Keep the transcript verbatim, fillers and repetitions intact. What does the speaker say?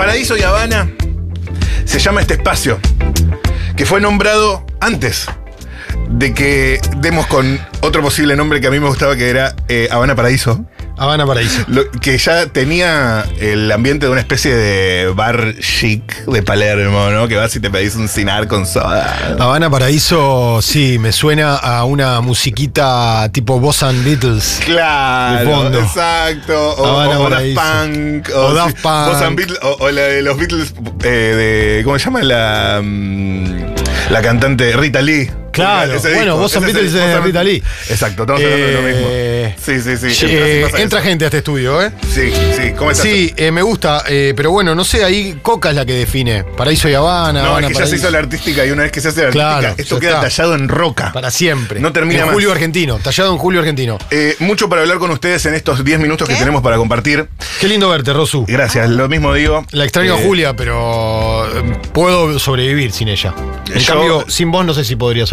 Paraíso y Habana se llama este espacio, que fue nombrado antes de que demos con otro posible nombre que a mí me gustaba, que era eh, Habana Paraíso. Habana Paraíso. Lo, que ya tenía el ambiente de una especie de bar chic de Palermo, ¿no? Que vas y te pedís un cinar con soda. Habana Paraíso, sí, me suena a una musiquita tipo Boss and Beatles. Claro, de fondo. Exacto. O, Habana o Daft Paraíso. Punk. O O, Daft sí, Punk. Boss and Beatles, o, o la de los Beatles eh, de. ¿Cómo se llama? La. mm, la cantante Rita Lee. Claro, Ese bueno, disco, Boss and ese Beatles Boss es and- Rita Lee. Exacto, estamos hablando de lo mismo. Eh, Sí, sí, sí. Sí, Entra, sí eh, pasa entra eso. gente a este estudio, ¿eh? Sí, sí. ¿Cómo estás? Sí, eh, me gusta, eh, pero bueno, no sé, ahí Coca es la que define. Paraíso y Habana. No, Habana, es que ya se Paraíso. hizo la artística y una vez que se hace la Claro, artística, esto ya queda está. tallado en roca. Para siempre. No termina en más. Julio Argentino, tallado en Julio Argentino. Eh, mucho para hablar con ustedes en estos diez minutos que ¿Qué? tenemos para compartir. Qué lindo verte, Rosu. Gracias, lo mismo digo. La extraño a Eh, Julia, pero eh, puedo sobrevivir sin ella. En yo- cambio, sin vos no sé si podría